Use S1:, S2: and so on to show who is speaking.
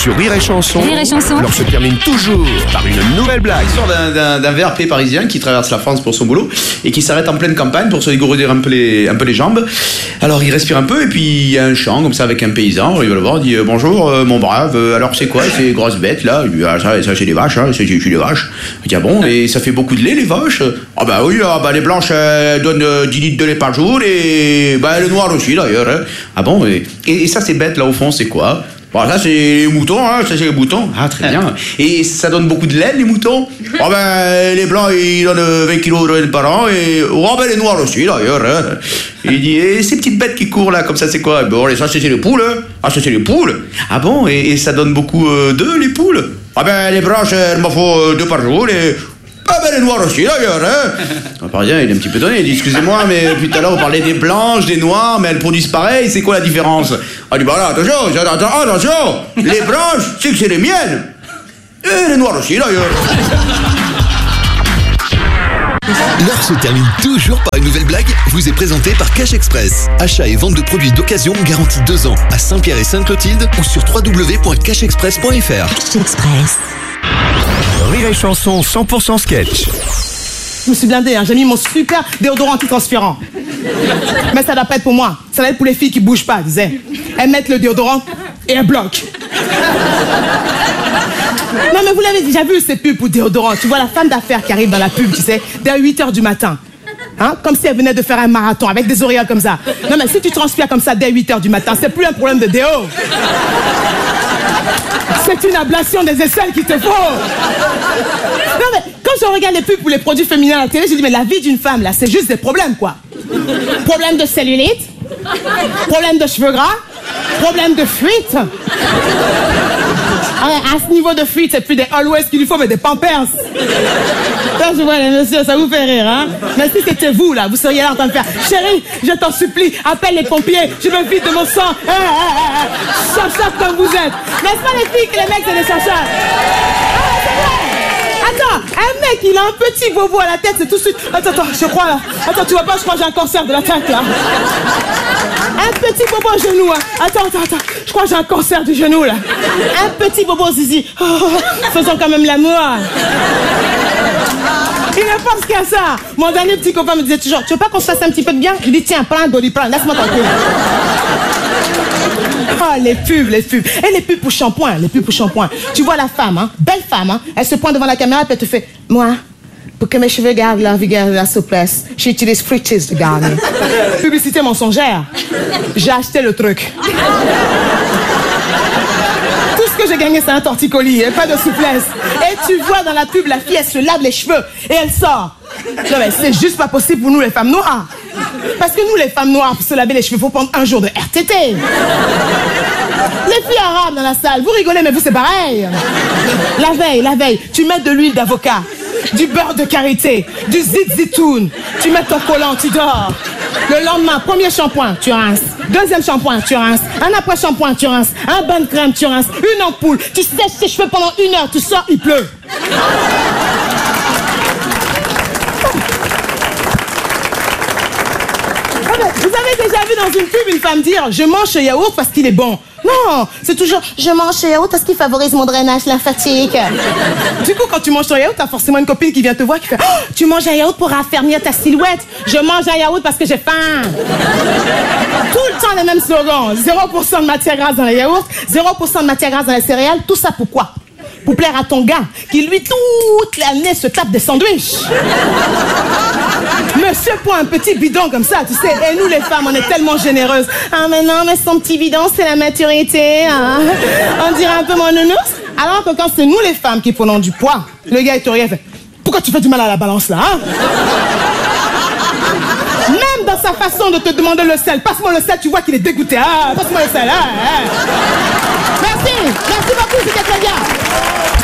S1: sur Rire et Chanson.
S2: Rire et Chanson.
S1: Alors se termine toujours par une nouvelle blague.
S3: L'histoire d'un VRP parisien qui traverse la France pour son boulot et qui s'arrête en pleine campagne pour se dégourdir un peu les jambes. Alors il respire un peu et puis il y a un champ comme ça avec un paysan. Il va le voir, il dit bonjour mon brave, alors c'est quoi ces grosses bêtes là? Il dit ça c'est des vaches, hein, c'est des vaches. Il dit ah bon, et ça fait beaucoup de lait les vaches? Ah bah oui, les blanches donnent 10 litres de lait par jour et les noires aussi d'ailleurs. Hein. Ah bon, et ça ces bêtes là au fond c'est quoi? Bon, ça c'est les moutons, hein, ça c'est les moutons. Ah très bien. Et ça donne beaucoup de laine les moutons? Les blancs ils donnent 20 kilos de laine par an et les noirs aussi d'ailleurs. Hein. Il dit et ces petites bêtes qui courent là comme ça c'est quoi? Bon, ça c'est les poules. Hein. Ah ça c'est les poules. Ah bon, et ça donne beaucoup d'œufs les poules? Les blanches elles m'en font 2 par jour et les noirs aussi d'ailleurs, hein. Le Parisien il est un petit peu donné, il dit excusez-moi mais depuis tout à l'heure vous parlez des blanches, des noires, mais elles produisent pareil, c'est quoi la différence? Il dit attention, les blanches c'est que c'est les miennes, et les noirs aussi d'ailleurs.
S4: L'heure se termine toujours par une nouvelle blague, vous est présentée par Cash Express. Achat et vente de produits d'occasion garantis 2 ans à Saint-Pierre et Sainte-Clotilde ou sur www.cashexpress.fr.
S2: Cash Express.
S1: Rire et Chanson 100% sketch.
S5: Je me suis blindée, hein. J'ai mis mon super déodorant anti-transpirant. Mais ça doit pas être pour moi. Ça doit être pour les filles qui bougent pas, disais. Elles mettent le déodorant et elles bloquent. Non mais vous l'avez déjà vu ces pubs pour déodorant. Tu vois la femme d'affaires qui arrive dans la pub, tu sais, dès 8h du matin. Hein? Comme si elle venait de faire un marathon avec des auréoles comme ça. Non mais si tu transpires comme ça dès 8h du matin, c'est plus un problème de déo. C'est une ablation des aisselles qu'il te faut. Non mais quand je regarde les pubs pour les produits féminins à la télé, je dis mais la vie d'une femme là, c'est juste des problèmes quoi. Problème de cellulite, problème de cheveux gras, problème de fuite. À ce niveau de fuite, c'est plus des Always qu'il lui faut, mais des Pampers. Quand je vois les messieurs, ça vous fait rire, hein? Mais si c'était vous, là, vous seriez là en train de faire chérie, je t'en supplie, appelle les pompiers, je me vide de mon sang. Chacha comme vous êtes. N'est-ce pas les filles que les mecs, c'est des chachas? C'est vrai. Attends, un mec, il a un petit bobo à la tête, c'est tout de suite. Attends, je crois là. Attends, tu vois pas, je crois que j'ai un cancer de la tête là. Un petit bobo au genou, hein. Attends. Je crois que j'ai un cancer du genou là. Un petit bobo au zizi. Faisons quand même l'amour. Il ne pense qu'à ça. Mon dernier petit copain me disait toujours, tu veux pas qu'on se fasse un petit peu de bien? Je lui dis tiens, prends un Doliprane, laisse-moi tranquille. Oh, les pubs. Et les pubs pour shampoing, Tu vois la femme, hein, belle femme, hein, elle se pointe devant la caméra et puis elle te fait, moi, pour que mes cheveux gardent la vigueur et la souplesse, j'utilise Fructis de Garnier. Publicité mensongère. J'ai acheté le truc. Tout ce que j'ai gagné, c'est un torticolis et pas de souplesse. Et tu vois dans la pub, la fille, elle se lave les cheveux et elle sort. Non mais c'est juste pas possible pour nous les femmes noires. Parce que nous les femmes noires, pour se laver les cheveux, faut prendre un jour de RTT. Les filles arabes dans la salle, vous rigolez mais vous c'est pareil. La veille, tu mets de l'huile d'avocat, du beurre de karité, du zitoun, tu mets ton collant, tu dors. Le lendemain, premier shampoing, tu rinces. Deuxième shampoing, tu rinces. Un après-shampoing, tu rinces. Un bain de crème, tu rinces. Une ampoule, tu sèches tes cheveux pendant 1 heure, tu sors, il pleut. Vous avez déjà vu dans une pub une femme dire « Je mange ce yaourt parce qu'il est bon ». Non, c'est toujours « Je mange ce yaourt parce qu'il favorise mon drainage lymphatique ». Du coup, quand tu manges ton yaourt, t'as forcément une copine qui vient te voir qui fait « Oh, tu manges un yaourt pour raffermir ta silhouette. Je mange un yaourt parce que j'ai faim ». Tout le temps les mêmes slogans. 0% de matière grasse dans les yaourts, 0% de matière grasse dans les céréales. Tout ça pourquoi? Pour plaire à ton gars qui lui toute l'année se tape des sandwichs. Monsieur pour un petit bidon comme ça, tu sais. Et nous les femmes, on est tellement généreuses. Ah mais non, mais son petit bidon, c'est la maturité. Hein. On dirait un peu mon nounours. Alors que quand c'est nous les femmes qui prenons du poids, le gars il te regarde, fait, pourquoi tu fais du mal à la balance là, hein? Même dans sa façon de te demander le sel, passe-moi le sel, tu vois qu'il est dégoûté. Ah, passe-moi le sel. Merci beaucoup, c'était très bien.